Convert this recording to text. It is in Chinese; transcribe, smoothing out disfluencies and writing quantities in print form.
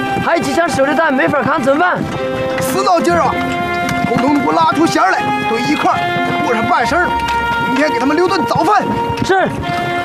还有几箱手榴弹没法扛，怎么办？ 死闹劲儿啊！统统给我拉出线来，堆一块儿，和上半身。明天给他们留顿早饭。 是。